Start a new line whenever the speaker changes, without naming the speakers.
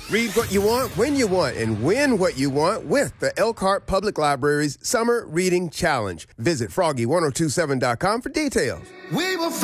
Read what you want, when you want, and win what you want with the Elkhart Public Library's Summer Reading Challenge. Visit froggy1027.com for details.
We will